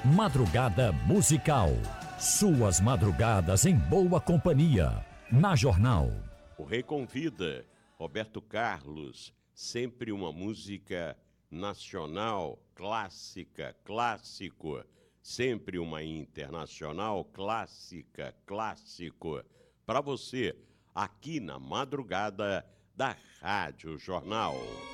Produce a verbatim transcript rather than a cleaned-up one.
Madrugada Musical. Suas madrugadas em boa companhia. Na Jornal. O Rei convida Roberto Carlos. Sempre uma música nacional, clássica, clássico. Sempre uma internacional, clássica, clássico. Para você, aqui na madrugada da Rádio Jornal.